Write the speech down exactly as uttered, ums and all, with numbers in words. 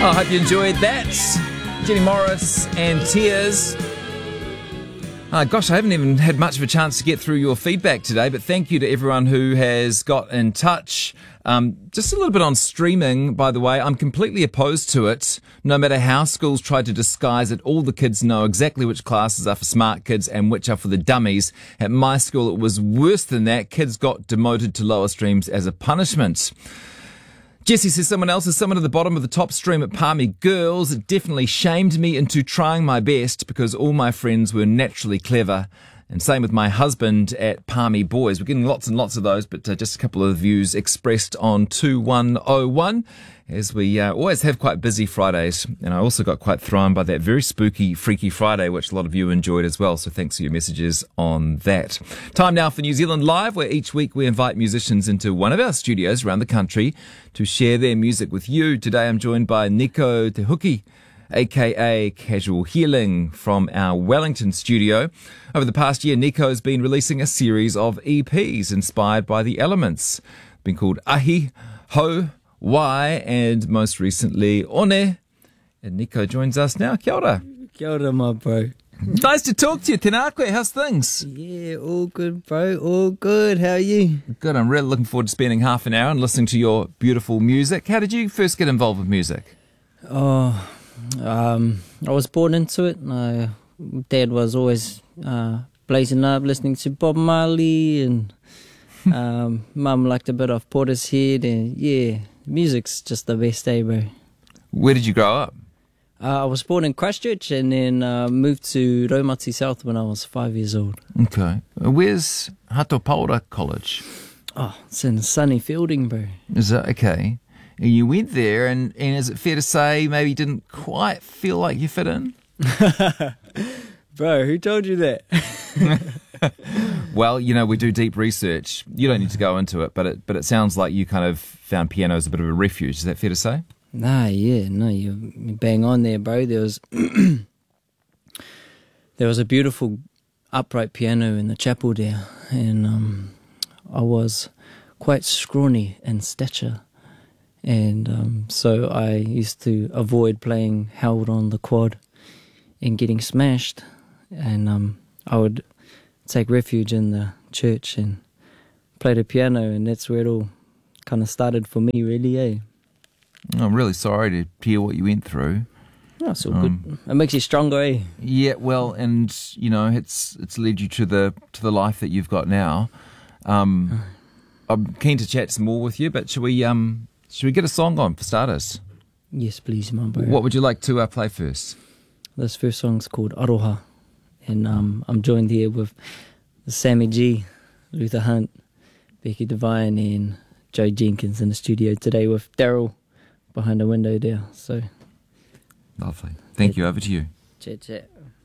I hope you enjoyed that. Jenny Morris and Tears. Uh, gosh, I haven't even had much of a chance to get through your feedback today, but thank you to everyone who has got in touch. Um, just a little bit on streaming, by the way. I'm completely opposed to it. No matter how schools try to disguise it, all the kids know exactly which classes are for smart kids and which are for the dummies. At my school, it was worse than that. Kids got demoted to lower streams as a punishment. Jesse says someone else is someone at the bottom of the top stream at Palmy Girls. It definitely shamed me into trying my best because all my friends were naturally clever. And same with my husband at Palmy Boys. We're getting lots and lots of those, but uh, just a couple of views expressed on two one oh one, as we uh, always have quite busy Fridays. And I also got quite thrown by that very spooky, Freaky Friday, which a lot of you enjoyed as well. So thanks for your messages on that. Time now for New Zealand Live, where each week we invite musicians into one of our studios around the country to share their music with you. Today I'm joined by Nico Te Huki, aka Casual Healing, from our Wellington studio. Over the past year, Nico's been releasing a series of E Ps inspired by the elements. Been called Ahi, Ho, Wai, and most recently One. And Nico joins us now. Kia ora. Kia ora, my bro. Nice to talk to you. Tēnā koe, how's things? Yeah, all good, bro. All good. How are you? Good. I'm really looking forward to spending half an hour and listening to your beautiful music. How did you first get involved with music? Oh, um, I was born into it. My dad was always uh, blazing up, listening to Bob Marley, and um, mum liked a bit of Portishead, and yeah, music's just the best, eh, bro? Where did you grow up? Uh, I was born in Christchurch and then uh, moved to Raumati South when I was five years old. Okay. Where's Hatopaora College? Oh, it's in sunny Fielding, bro. Is that okay? And you went there, and, and is it fair to say maybe you didn't quite feel like you fit in? Bro, who told you that? Well, you know, we do deep research. You don't need to go into it, but it but it sounds like you kind of found piano as a bit of a refuge. Is that fair to say? Nah, yeah, no, you're bang on there, bro. There was there was a beautiful upright piano in the chapel there, and um, I was quite scrawny in stature. And um, so I used to avoid playing held on the quad and getting smashed. And um, I would take refuge in the church and play the piano. And that's where it all kind of started for me, really, eh? I'm really sorry to hear what you went through. Oh, it's all um, good. It makes you stronger, eh? Yeah, well, and, you know, it's it's led you to the to the life that you've got now. Um, I'm keen to chat some more with you, but should we... Um, Should we get a song on for starters? Yes, please, my bro. What would you like to uh, play first? This first song's called Aroha. And um, I'm joined here with Sammy G, Luther Hunt, Becky Devine, and Joe Jenkins in the studio today with Daryl behind the window there. So, Lovely. Thank you. Over to you. Chat, chat.